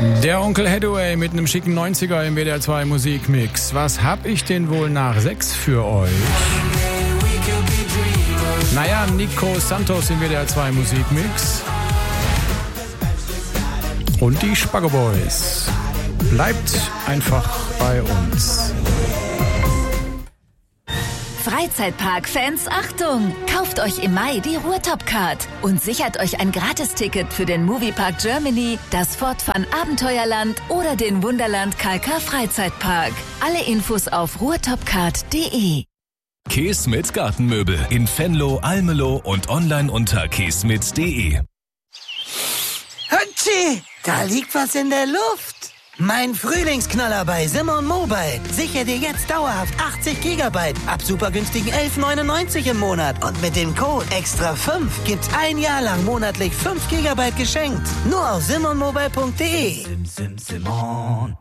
Der Onkel Hathaway mit einem schicken 90er im WDR 2 Musikmix. Was hab ich denn wohl nach 6 für euch? Naja, Nico Santos im WDR 2 Musikmix. Und die Spaggo Boys. Bleibt einfach bei uns. Freizeitpark-Fans, Achtung! Kauft euch im Mai die Ruhrtop-Card und sichert euch ein Gratisticket für den Moviepark Germany, das Fort Fun Abenteuerland oder den Wunderland Kalka Freizeitpark. Alle Infos auf ruhrtopcard.de. Keesmit Gartenmöbel in Venlo, Almelo und online unter keesmit.de. Hatschi! Da liegt was in der Luft! Mein Frühlingsknaller bei Simon Mobile. Sichere dir jetzt dauerhaft 80 GB ab super günstigen 11,99 im Monat. Und mit dem Code EXTRA5 gibt's ein Jahr lang monatlich 5 GB geschenkt. Nur auf simonmobile.de. Simon.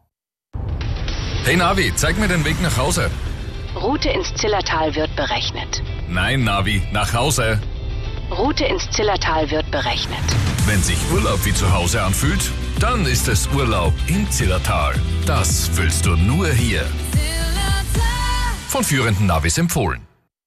Hey Navi, zeig mir den Weg nach Hause. Route ins Zillertal wird berechnet. Nein, Navi, nach Hause. Route ins Zillertal wird berechnet. Wenn sich Urlaub wie zu Hause anfühlt, dann ist es Urlaub im Zillertal. Das fühlst du nur hier. Von führenden Navis empfohlen.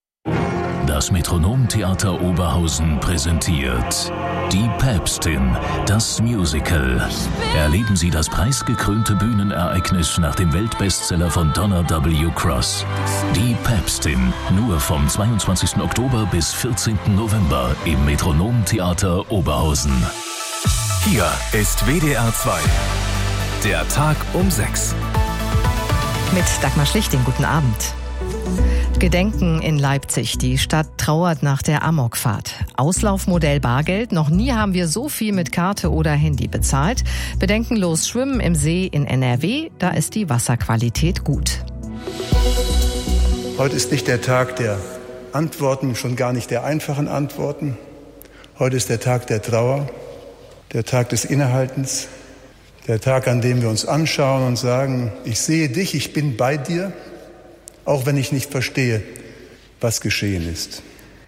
Das Metronomtheater Oberhausen präsentiert Die Päpstin, das Musical. Erleben Sie das preisgekrönte Bühnenereignis nach dem Weltbestseller von Donna W. Cross. Die Päpstin, nur vom 22. Oktober bis 14. November im Metronomtheater Oberhausen. Hier ist WDR 2. Der Tag um 6. Mit Dagmar Schlichting, guten Abend. Gedenken in Leipzig. Die Stadt trauert nach der Amokfahrt. Auslaufmodell Bargeld. Noch nie haben wir so viel mit Karte oder Handy bezahlt. Bedenkenlos schwimmen im See in NRW. Da ist die Wasserqualität gut. Heute ist nicht der Tag der Antworten, schon gar nicht der einfachen Antworten. Heute ist der Tag der Trauer, der Tag des Innehaltens, der Tag, an dem wir uns anschauen und sagen, ich sehe dich, ich bin bei dir. Auch wenn ich nicht verstehe, was geschehen ist.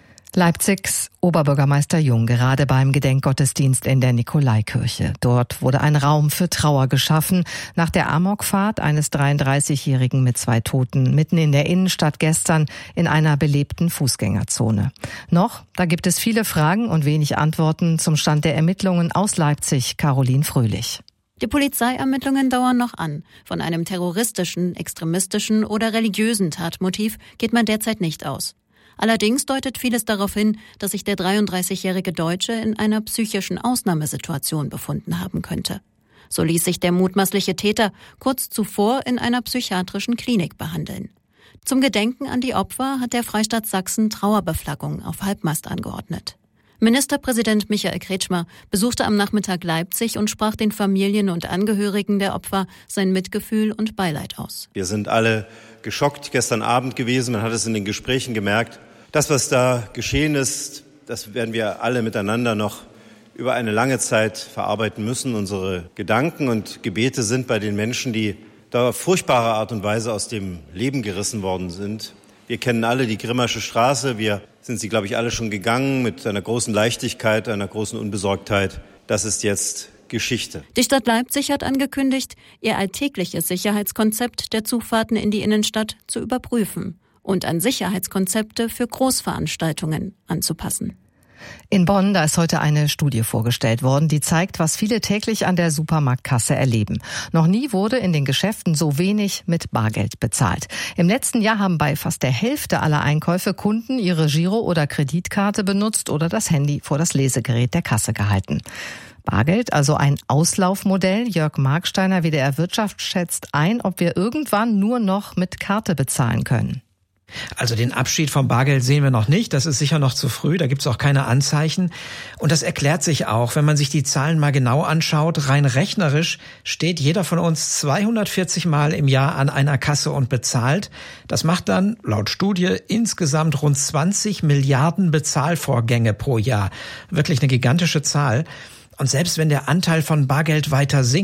Leipzigs Oberbürgermeister Jung gerade beim Gedenkgottesdienst in der Nikolaikirche. Dort wurde ein Raum für Trauer geschaffen nach der Amokfahrt eines 33-Jährigen mit 2 Toten mitten in der Innenstadt gestern in einer belebten Fußgängerzone. Noch, da gibt es viele Fragen und wenig Antworten zum Stand der Ermittlungen aus Leipzig. Caroline Fröhlich. Die Polizeiermittlungen dauern noch an. Von einem terroristischen, extremistischen oder religiösen Tatmotiv geht man derzeit nicht aus. Allerdings deutet vieles darauf hin, dass sich der 33-jährige Deutsche in einer psychischen Ausnahmesituation befunden haben könnte. So ließ sich der mutmaßliche Täter kurz zuvor in einer psychiatrischen Klinik behandeln. Zum Gedenken an die Opfer hat der Freistaat Sachsen Trauerbeflaggung auf Halbmast angeordnet. Ministerpräsident Michael Kretschmer besuchte am Nachmittag Leipzig und sprach den Familien und Angehörigen der Opfer sein Mitgefühl und Beileid aus. Wir sind alle geschockt gestern Abend gewesen. Man hat es in den Gesprächen gemerkt. Das, was da geschehen ist, das werden wir alle miteinander noch über eine lange Zeit verarbeiten müssen. Unsere Gedanken und Gebete sind bei den Menschen, die da auf furchtbare Art und Weise aus dem Leben gerissen worden sind. Wir kennen alle die Grimmersche Straße. Wir sind sie, glaube ich, alle schon gegangen mit einer großen Leichtigkeit, einer großen Unbesorgtheit. Das ist jetzt Geschichte. Die Stadt Leipzig hat angekündigt, ihr alltägliches Sicherheitskonzept der Zufahrten in die Innenstadt zu überprüfen und an Sicherheitskonzepte für Großveranstaltungen anzupassen. In Bonn, da ist heute eine Studie vorgestellt worden, die zeigt, was viele täglich an der Supermarktkasse erleben. Noch nie wurde in den Geschäften so wenig mit Bargeld bezahlt. Im letzten Jahr haben bei fast der Hälfte aller Einkäufe Kunden ihre Giro- oder Kreditkarte benutzt oder das Handy vor das Lesegerät der Kasse gehalten. Bargeld, also ein Auslaufmodell. Jörg Marksteiner, WDR Wirtschaft, schätzt ein, ob wir irgendwann nur noch mit Karte bezahlen können. Also den Abschied vom Bargeld sehen wir noch nicht. Das ist sicher noch zu früh. Da gibt es auch keine Anzeichen. Und das erklärt sich auch, wenn man sich die Zahlen mal genau anschaut. Rein rechnerisch steht jeder von uns 240 Mal im Jahr an einer Kasse und bezahlt. Das macht dann laut Studie insgesamt rund 20 Milliarden Bezahlvorgänge pro Jahr. Wirklich eine gigantische Zahl. Und selbst wenn der Anteil von Bargeld weiter sinkt,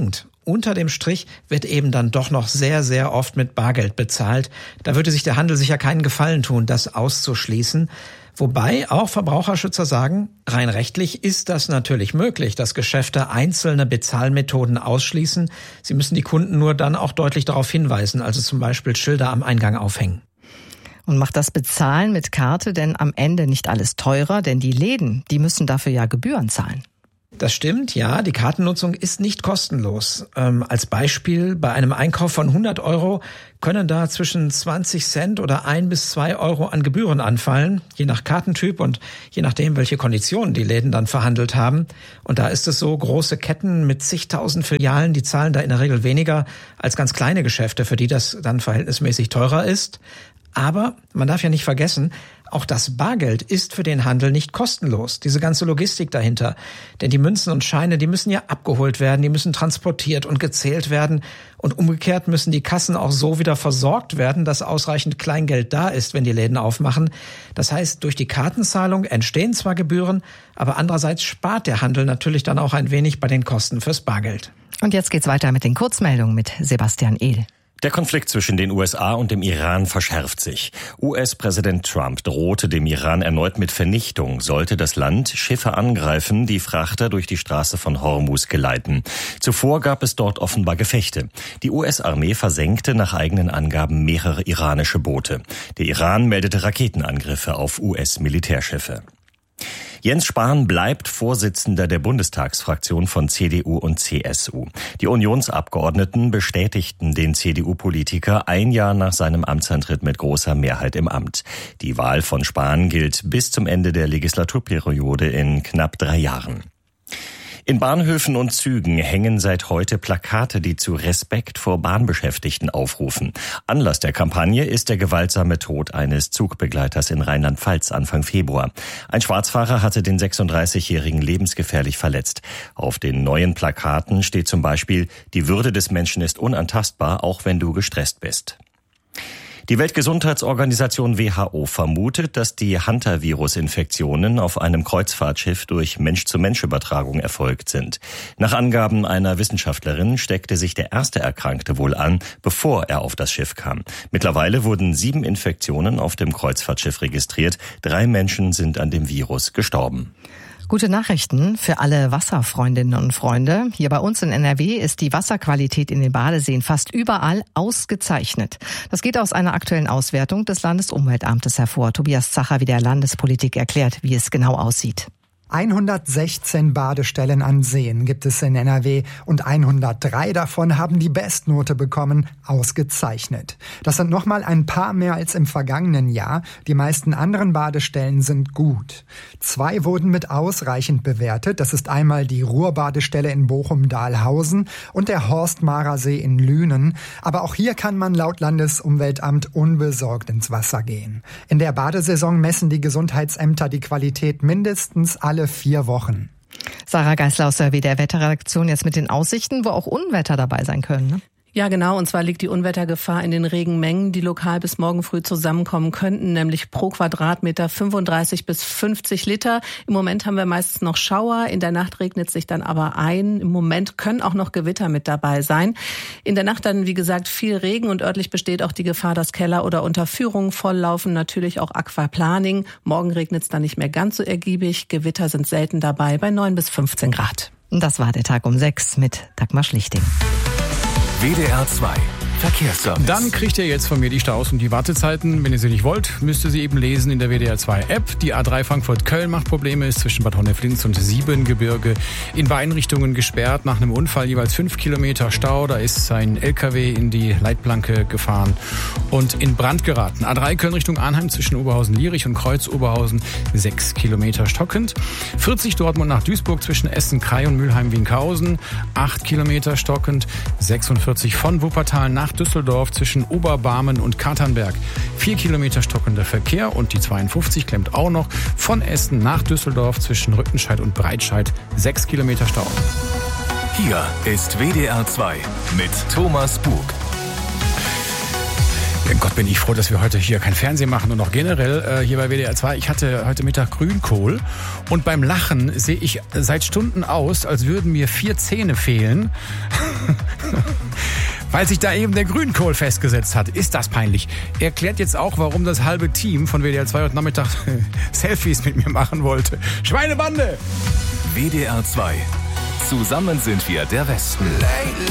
unter dem Strich wird eben dann doch noch sehr, sehr oft mit Bargeld bezahlt. Da würde sich der Handel sicher keinen Gefallen tun, das auszuschließen. Wobei auch Verbraucherschützer sagen, rein rechtlich ist das natürlich möglich, dass Geschäfte einzelne Bezahlmethoden ausschließen. Sie müssen die Kunden nur dann auch deutlich darauf hinweisen, also zum Beispiel Schilder am Eingang aufhängen. Und macht das Bezahlen mit Karte denn am Ende nicht alles teurer? Denn die Läden, die müssen dafür ja Gebühren zahlen. Das stimmt, ja, die Kartennutzung ist nicht kostenlos. Als Beispiel, bei einem Einkauf von 100 € können da zwischen 20 Cent oder 1 bis 2 € an Gebühren anfallen, je nach Kartentyp und je nachdem, welche Konditionen die Läden dann verhandelt haben. Und da ist es so, große Ketten mit zigtausend Filialen, die zahlen da in der Regel weniger als ganz kleine Geschäfte, für die das dann verhältnismäßig teurer ist. Aber man darf ja nicht vergessen, auch das Bargeld ist für den Handel nicht kostenlos. Diese ganze Logistik dahinter. Denn die Münzen und Scheine, die müssen ja abgeholt werden, die müssen transportiert und gezählt werden. Und umgekehrt müssen die Kassen auch so wieder versorgt werden, dass ausreichend Kleingeld da ist, wenn die Läden aufmachen. Das heißt, durch die Kartenzahlung entstehen zwar Gebühren, aber andererseits spart der Handel natürlich dann auch ein wenig bei den Kosten fürs Bargeld. Und jetzt geht's weiter mit den Kurzmeldungen mit Sebastian Ehl. Der Konflikt zwischen den USA und dem Iran verschärft sich. US-Präsident Trump drohte dem Iran erneut mit Vernichtung, sollte das Land Schiffe angreifen, die Frachter durch die Straße von Hormuz geleiten. Zuvor gab es dort offenbar Gefechte. Die US-Armee versenkte nach eigenen Angaben mehrere iranische Boote. Der Iran meldete Raketenangriffe auf US-Militärschiffe. Jens Spahn bleibt Vorsitzender der Bundestagsfraktion von CDU und CSU. Die Unionsabgeordneten bestätigten den CDU-Politiker ein Jahr nach seinem Amtsantritt mit großer Mehrheit im Amt. Die Wahl von Spahn gilt bis zum Ende der Legislaturperiode in knapp 3 Jahren. In Bahnhöfen und Zügen hängen seit heute Plakate, die zu Respekt vor Bahnbeschäftigten aufrufen. Anlass der Kampagne ist der gewaltsame Tod eines Zugbegleiters in Rheinland-Pfalz Anfang Februar. Ein Schwarzfahrer hatte den 36-Jährigen lebensgefährlich verletzt. Auf den neuen Plakaten steht zum Beispiel: Die Würde des Menschen ist unantastbar, auch wenn du gestresst bist. Die Weltgesundheitsorganisation WHO vermutet, dass die Hantavirus-Infektionen auf einem Kreuzfahrtschiff durch Mensch-zu-Mensch-Übertragung erfolgt sind. Nach Angaben einer Wissenschaftlerin steckte sich der erste Erkrankte wohl an, bevor er auf das Schiff kam. Mittlerweile wurden 7 Infektionen auf dem Kreuzfahrtschiff registriert. 3 Menschen sind an dem Virus gestorben. Gute Nachrichten für alle Wasserfreundinnen und Freunde. Hier bei uns in NRW ist die Wasserqualität in den Badeseen fast überall ausgezeichnet. Das geht aus einer aktuellen Auswertung des Landesumweltamtes hervor. Tobias Zacher, wie der Landespolitik erklärt, wie es genau aussieht. 116 Badestellen an Seen gibt es in NRW und 103 davon haben die Bestnote bekommen, ausgezeichnet. Das sind nochmal ein paar mehr als im vergangenen Jahr. Die meisten anderen Badestellen sind gut. 2 wurden mit ausreichend bewertet. Das ist einmal die Ruhrbadestelle in Bochum-Dahlhausen und der Horstmarer See in Lünen. Aber auch hier kann man laut Landesumweltamt unbesorgt ins Wasser gehen. In der Badesaison messen die Gesundheitsämter die Qualität mindestens alle 4 Wochen. Sarah Geisler aus der WDR-Wetterredaktion jetzt mit den Aussichten, wo auch Unwetter dabei sein können, ne? Ja, genau. Und zwar liegt die Unwettergefahr in den Regenmengen, die lokal bis morgen früh zusammenkommen könnten, nämlich pro Quadratmeter 35 bis 50 Liter. Im Moment haben wir meistens noch Schauer. In der Nacht regnet es sich dann aber ein. Im Moment können auch noch Gewitter mit dabei sein. In der Nacht dann, wie gesagt, viel Regen und örtlich besteht auch die Gefahr, dass Keller oder Unterführungen volllaufen. Natürlich auch Aquaplaning. Morgen regnet es dann nicht mehr ganz so ergiebig. Gewitter sind selten dabei bei 9 bis 15 Grad. Das war der Tag um 6 mit Dagmar Schlichting. WDR 2 Verkehrsservice. Dann kriegt ihr jetzt von mir die Staus und die Wartezeiten. Wenn ihr sie nicht wollt, müsst ihr sie eben lesen in der WDR 2 App. Die A3 Frankfurt-Köln macht Probleme, ist zwischen Bad Honneflins und Siebengebirge in beiden Richtungen gesperrt. Nach einem Unfall jeweils 5 Kilometer Stau. Da ist ein LKW in die Leitplanke gefahren und in Brand geraten. A3 Köln Richtung Arnheim zwischen Oberhausen-Lierich und Kreuz-Oberhausen 6 Kilometer stockend. 40 Dortmund nach Duisburg zwischen Essen-Krei und Mülheim-Wienkhausen 8 Kilometer stockend. 46 von Wuppertal nach Düsseldorf zwischen Oberbarmen und Katernberg 4 Kilometer stockender Verkehr und die 52 klemmt auch noch von Essen nach Düsseldorf zwischen Rüttenscheid und Breitscheid 6 Kilometer Stau. Hier ist WDR 2 mit Thomas Bug. Gott, bin ich froh, dass wir heute hier kein Fernsehen machen und auch generell hier bei WDR 2. Ich hatte heute Mittag Grünkohl und beim Lachen sehe ich seit Stunden aus, als würden mir 4 Zähne fehlen, weil sich da eben der Grünkohl festgesetzt hat. Ist das peinlich? Erklärt jetzt auch, warum das halbe Team von WDR 2 heute Nachmittag Selfies mit mir machen wollte. Schweinebande! WDR 2. Zusammen sind wir der Westen.